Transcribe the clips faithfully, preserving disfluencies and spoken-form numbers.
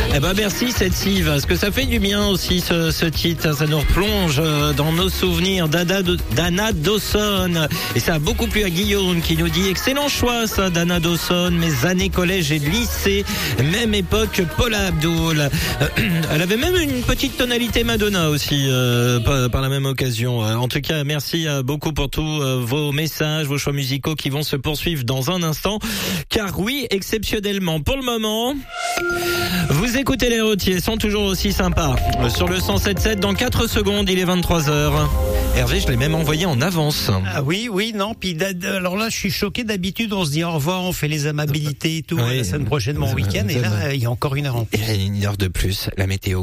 Eh ben merci cette Sive, parce que ça fait du bien aussi ce, ce titre, ça nous replonge dans nos souvenirs d'Anna, d'Anna Dawson. Et ça a beaucoup plu à Guillaume qui nous dit excellent choix ça d'Anna Dawson, mes années collège et lycée, même époque Paula Abdul. Elle avait même une petite tonalité Madonna aussi euh, par, par la même occasion. En tout cas, merci beaucoup pour tous euh, vos messages, vos choix musicaux qui vont se poursuivre dans un instant. Car oui, exceptionnellement, pour le moment, vous écoutez les routiers, sont toujours aussi sympas. Sur le cent sept sept, dans quatre secondes, il est vingt-trois heures. Hervé, je l'ai même envoyé en avance. Ah oui, oui, non. Puis alors là, je suis choqué. D'habitude, on se dit au revoir, on fait les amabilités et tout. Oui, la semaine prochaine, mon week-end. Et là, il y a encore une heure en plus. Il y a une heure de plus, la météo.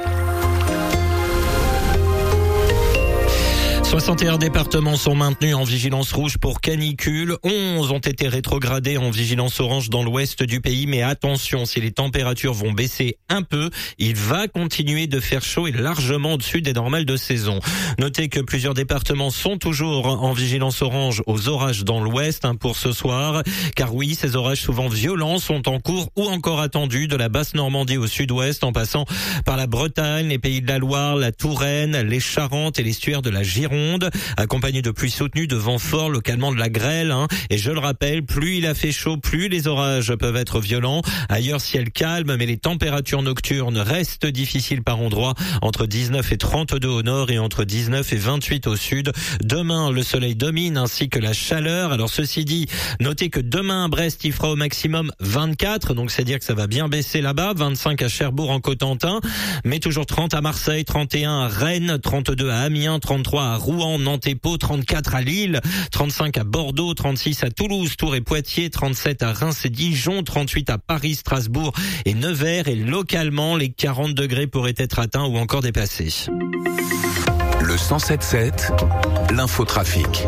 soixante et un départements sont maintenus en vigilance rouge pour canicule. onze ont été rétrogradés en vigilance orange dans l'ouest du pays. Mais attention, si les températures vont baisser un peu, il va continuer de faire chaud et largement au-dessus des normales de saison. Notez que plusieurs départements sont toujours en vigilance orange aux orages dans l'ouest hein, pour ce soir. Car oui, ces orages souvent violents sont en cours ou encore attendus de la basse Normandie au sud-ouest en passant par la Bretagne, les pays de la Loire, la Touraine, les Charentes et l'estuaire de la Gironde. Accompagné de pluies soutenues, de vents forts, localement de la grêle. Hein. Et je le rappelle, plus il a fait chaud, plus les orages peuvent être violents. Ailleurs, ciel calme, mais les températures nocturnes restent difficiles par endroits, entre dix-neuf et trente-deux au nord et entre dix-neuf et vingt-huit au sud. Demain, le soleil domine ainsi que la chaleur. Alors ceci dit, notez que demain à Brest, il fera au maximum vingt-quatre, donc c'est dire que ça va bien baisser là-bas. vingt-cinq à Cherbourg en Cotentin, mais toujours trente à Marseille, trente et un à Rennes, trente-deux à Amiens, trente-trois à Rouen, Nantes et Pau, trente-quatre à Lille, trente-cinq à Bordeaux, trente-six à Toulouse, Tours et Poitiers, trente-sept à Reims et Dijon, trente-huit à Paris, Strasbourg et Nevers. Et localement, les quarante degrés pourraient être atteints ou encore dépassés. Le cent sept sept, l'infotrafic.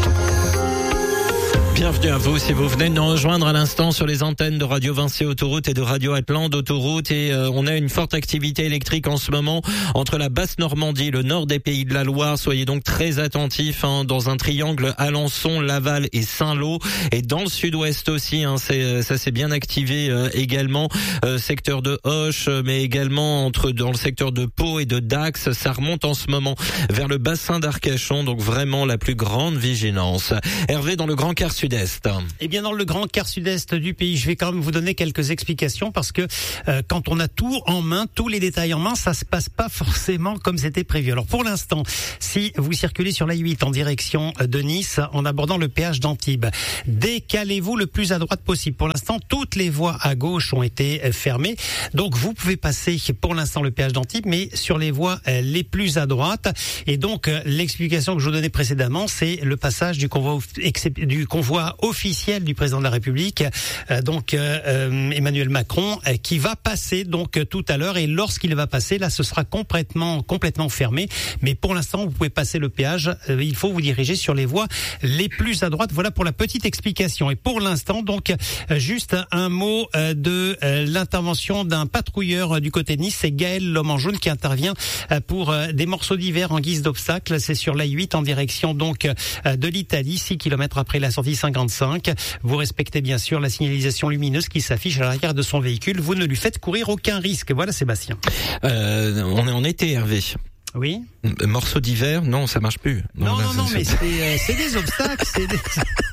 Bienvenue à vous si vous venez de nous rejoindre à l'instant sur les antennes de Radio Vinci Autoroute et de Radio Atlante Autoroute. Et euh, on a une forte activité électrique en ce moment entre la basse Normandie, le nord des pays de la Loire. Soyez donc très attentifs hein, dans un triangle Alençon, Laval et Saint-Lô. Et dans le sud-ouest aussi, hein, c'est, ça s'est bien activé euh, également. Euh, secteur de Auch, mais également entre dans le secteur de Pau et de Dax. Ça remonte en ce moment vers le bassin d'Arcachon. Donc vraiment la plus grande vigilance. Hervé, dans le grand quart sud. Sud-Est. Eh bien, dans le grand quart sud-est du pays, je vais quand même vous donner quelques explications parce que euh, quand on a tout en main, tous les détails en main, ça se passe pas forcément comme c'était prévu. Alors pour l'instant, si vous circulez sur l'A huit en direction de Nice en abordant le péage d'Antibes, décalez-vous le plus à droite possible. Pour l'instant, toutes les voies à gauche ont été fermées, donc vous pouvez passer pour l'instant le péage d'Antibes, mais sur les voies les plus à droite. Et donc l'explication que je vous donnais précédemment, c'est le passage du convoi du convoi officiel du président de la République, euh, donc euh, Emmanuel Macron, euh, qui va passer donc euh, tout à l'heure. Et lorsqu'il va passer, là, ce sera complètement complètement fermé. Mais pour l'instant, vous pouvez passer le péage. Euh, il faut vous diriger sur les voies les plus à droite. Voilà pour la petite explication. Et pour l'instant, donc, euh, juste un mot euh, de euh, l'intervention d'un patrouilleur euh, du côté de Nice. C'est Gaël, l'homme en jaune, qui intervient euh, pour euh, des morceaux d'hiver en guise d'obstacle. C'est sur l'A huit en direction donc euh, de l'Italie, six kilomètres après la sortie cinquante-cinq. Vous respectez bien sûr la signalisation lumineuse qui s'affiche à l'arrière de son véhicule. Vous ne lui faites courir aucun risque. Voilà, Sébastien. Euh, on est en été, Hervé. Oui. Morceau d'hiver, non, ça marche plus. Non, non, là, non, non mais c'est, euh, c'est des obstacles. C'est des...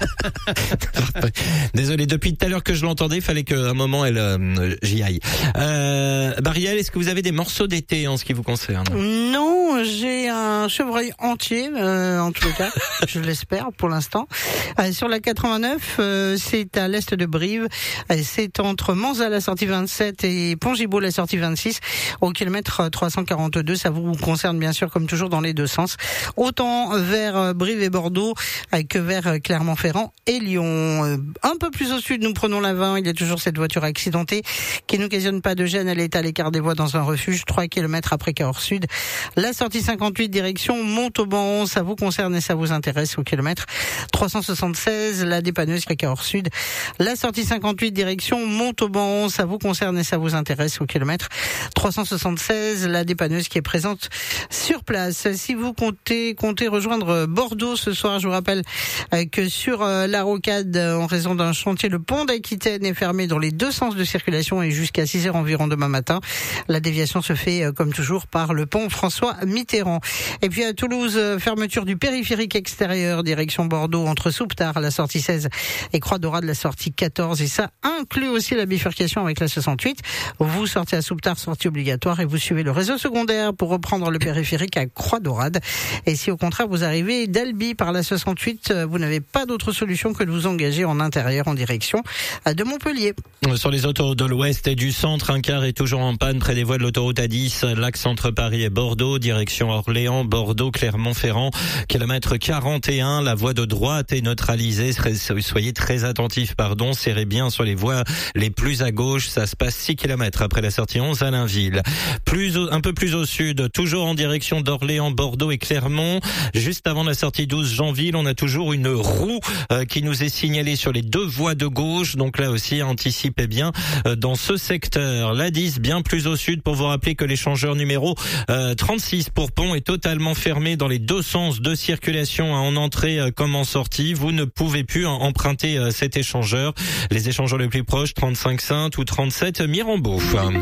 Désolé, depuis tout à l'heure que je l'entendais, il fallait qu'à un moment elle, euh, j'y aille. Euh, Bariel, est-ce que vous avez des morceaux d'été en ce qui vous concerne? Non, j'ai un chevreuil entier, euh, en tout cas, je l'espère pour l'instant. Euh, sur la quatre-vingt-neuf, euh, c'est à l'est de Brive, euh, c'est entre Manzat la sortie vingt-sept et Pont-Gibaud la sortie vingt-six, au kilomètre trois cent quarante-deux. Ça vous concerne bien sûr comme toujours dans les deux sens, autant vers Brive et Bordeaux que vers Clermont-Ferrand et Lyon. Un peu plus au sud, nous prenons la vingt, il y a toujours cette voiture accidentée qui n'occasionne pas de gêne, elle est à l'écart des voies dans un refuge, trois kilomètres après Cahors Sud. La sortie cinquante-huit direction Montauban, ça vous concerne et ça vous intéresse, au kilomètre trois cent soixante-seize, la dépanneuse à Cahors Sud. La sortie cinquante-huit direction Montauban, ça vous concerne et ça vous intéresse, au kilomètre trois cent soixante-seize, la dépanneuse qui est présente sur place. Si vous comptez, comptez rejoindre Bordeaux ce soir, je vous rappelle que sur la rocade, en raison d'un chantier, le pont d'Aquitaine est fermé dans les deux sens de circulation et jusqu'à six heures environ demain matin. La déviation se fait comme toujours par le pont François Mitterrand. Et puis à Toulouse, fermeture du périphérique extérieur direction Bordeaux entre Souptard, la sortie seize et Croix-Daurade, la sortie quatorze, et ça inclut aussi la bifurcation avec la soixante-huit. Vous sortez à Souptard, sortie obligatoire, et vous suivez le réseau secondaire pour reprendre le périphérique à Croix-Daurade. Et si au contraire vous arrivez d'Albi par la soixante-huit, vous n'avez pas d'autre solution que de vous engager en intérieur en direction de Montpellier. Sur les autoroutes de l'Ouest et du Centre, un car est toujours en panne près des voies de l'autoroute A dix, l'axe entre Paris et Bordeaux, direction Orléans, Bordeaux, Clermont-Ferrand, kilomètre quarante et un, la voie de droite est neutralisée, soyez très attentifs, pardon, serrez bien sur les voies les plus à gauche, ça se passe six kilomètres après la sortie onze à Lainville. Plus au, un peu plus au sud, toujours en direction d'Orléans, Bordeaux et Clermont, juste avant la sortie douze Janville, on a toujours une roue euh, qui nous est signalée sur les deux voies de gauche, donc là aussi anticipez bien euh, dans ce secteur. L'A dix bien plus au sud pour vous rappeler que l'échangeur numéro euh, trente-six pour Pont est totalement fermé dans les deux sens de circulation, hein, en entrée euh, comme en sortie. Vous ne pouvez plus hein, emprunter euh, cet échangeur. Les échangeurs les plus proches, trente-cinq Saintes ou trente-sept Mirambeau.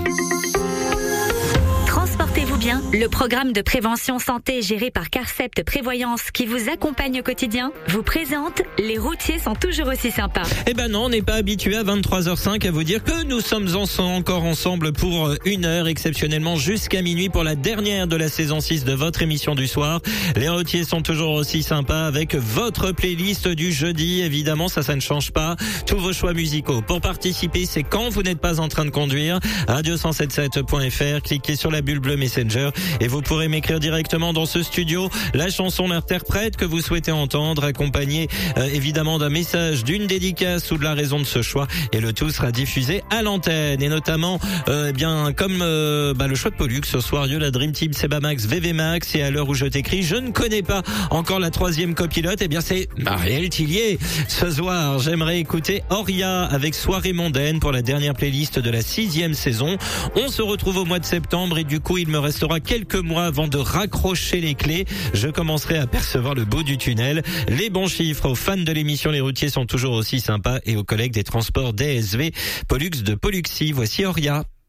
Transportez-vous bien, le programme de prévention santé géré par Carcept Prévoyance qui vous accompagne au quotidien vous présente Les routiers sont toujours aussi sympas. Eh ben non, on n'est pas habitué à vingt-trois heures cinq à vous dire que nous sommes ensemble, encore ensemble pour une heure, exceptionnellement jusqu'à minuit pour la dernière de la saison six de votre émission du soir. Les routiers sont toujours aussi sympas avec votre playlist du jeudi, évidemment, ça, ça ne change pas. Tous vos choix musicaux. Pour participer, c'est quand vous n'êtes pas en train de conduire. radio cent soixante-dix-sept point f r, cliquez sur la bulle bleue Messenger et vous pourrez m'écrire directement dans ce studio la chanson, l'interprète que vous souhaitez entendre, accompagné euh, évidemment d'un message, d'une dédicace ou de la raison de ce choix, et le tout sera diffusé à l'antenne, et notamment euh, eh bien comme euh, bah, le choix de Pollux ce soir, la Dream Team, Seba Max, V V Max, et à l'heure où je t'écris, je ne connais pas encore la troisième copilote, et eh bien c'est Marielle Tillier. Ce soir, j'aimerais écouter Oria avec Soirée mondaine pour la dernière playlist de la sixième saison. On se retrouve au mois de septembre et du coup il me restera quelques mois avant de raccrocher les clés. Je commencerai à percevoir le bout du tunnel. Les bons chiffres aux fans de l'émission Les routiers sont toujours aussi sympas, et aux collègues des transports D S V Pollux de Polluxy. Voici Oria.